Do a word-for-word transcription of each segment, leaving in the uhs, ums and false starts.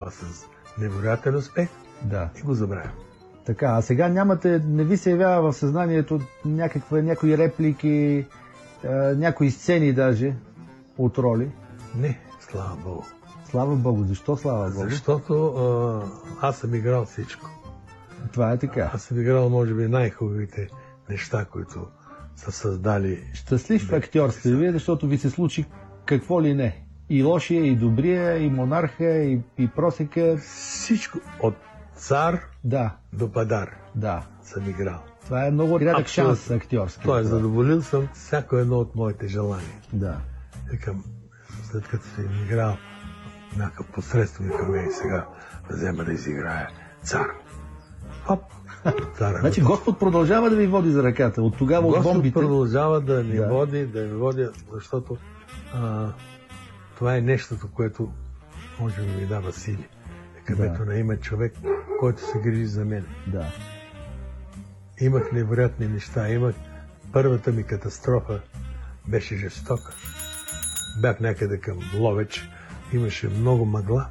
става с невероятен успех Да. и го забравя. Така, а сега нямате, не ви се явява в съзнанието някаква, някои реплики, е, някои сцени даже от роли? Не, слава Богу. Слава Богу. Защо слава Богу? Защото а, аз съм играл всичко. Това е така. Аз съм играл, може би, най-хубавите неща, които са създали. Щастлив актьор сте вие, защото ви се случи какво ли не. И лошия, и добрия, и монарха, и, и просека. Всичко от цар Да, до падар да. съм играл. Това е много рядък Абсолютно. шанс актьорски. Той е задоволил съм всяко едно от моите желания. Да. Викам, след като съм играл някакъв посредствен, викам, и сега взема да изиграя цар. Хоп! Цара. Значи Господ продължава да ви води за ръката. От тогава от Господ бомбите. продължава да ни Да. води, да ни води, защото а, това е нещото, което може да ми дава сили. Където Да. не има човек, който се грижи за мен. Да. Имах невероятни неща. Имах първата ми катастрофа, беше жестока. Бях някъде към Ловеч, имаше много мъгла.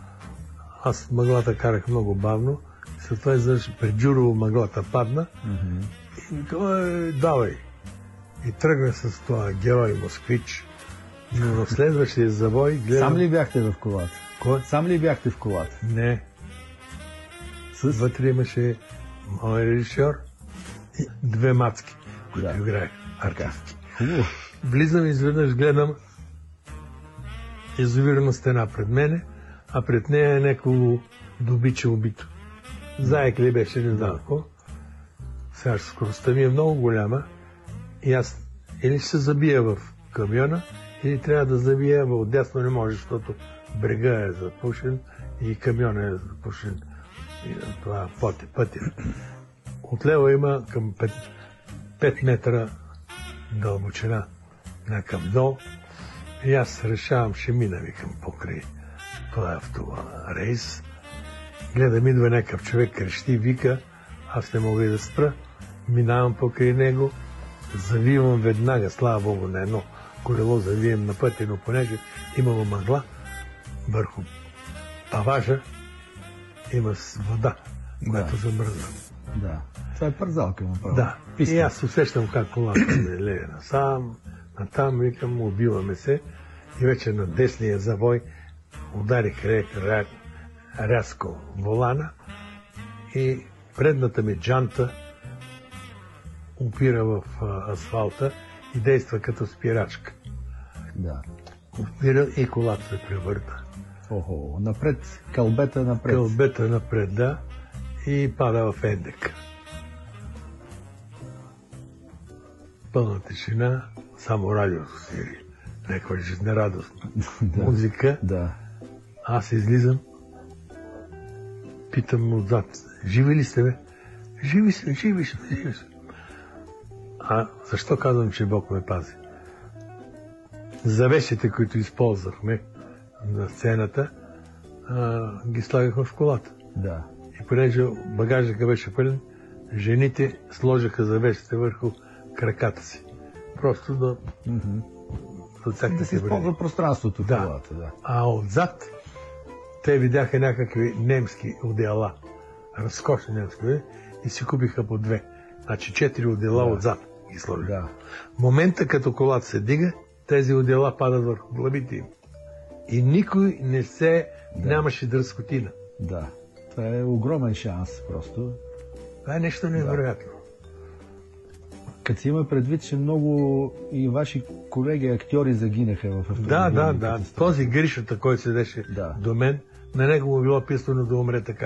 Аз мъглата карах много бавно. След това изведнъж пред Джурово мъглата падна. Мгм. И ми каза, давай. И тръгна с това Георги Москвич. Но в следващия завой гледам... Сам ли бяхте в колата? Кой? Сам ли бяхте в колата? Не. С... Вътре имаше мой режисьор и две мацки, които Да. играех артистки. Хубаво. Влизам изведнъж, гледам язовирна стена пред мене, а пред нея е някакво добиче убито. Заек ли беше, не знам какво. Сега скоростта ми е много голяма и аз или ще се забия в камиона, или трябва да забия отдясно, не може, защото брега е запушен и камиона е запушен. И това пътя, пътя. Отляво има към пет метра дълбочина някакъв дол. И аз решавам, ще мина, викам, покрай това автова рейс. Гледам, идва някакъв човек, крещи, вика, аз не мога и да спра. Минавам покрай него, завивам веднага, слава Богу, на едно колело завием на пътя, но понеже имало мъгла, върху паважа има вода, която замръзва. Да. Това е пързалка, направо. Да. Писта. И аз усещам как колата ме лее насам, натам, викам, убиваме се. И вече на десния завой ударих ря... рязко волана и предната ми джанта опира в а, асфалта и действа като спирачка. Да. Опира и колата се превърта. Охо, напред, кълбета напред. Кълбета напред, да, и пада в ендек. Пълна тишина, само радиото свири. Някаква жизнерадостна Да. музика. Да. Аз излизам, питам му отзад, живи ли сте, бе? Живи сме, живи сме, живи сме. А защо казвам, че Бог ме пази? Завесите, които използвахме на сцената, а, ги слагахме в колата. Да. И понеже багажника беше пълен, жените сложиха завесите върху краката си. Просто да... Мгм. да, Да се използва пространството в Да. колата. Да. А отзад те видяха някакви немски одеяла, разкошни немски одеяла, и си купиха по две. Значи четири одеяла Да. отзад ги сложиха. Да. В момента, като колата се дига, тези одеяла падат върху главите им. И никой не се... Да. нямаше дръскотина. Да. Това е огромен шанс просто. Това е нещо невероятно. Като си има предвид, че много и ваши колеги актьори загинаха в автомобилни Да, да, да. катастрофи. Този Гришата, който седеше Да. до мен, на него му било писано да умре така.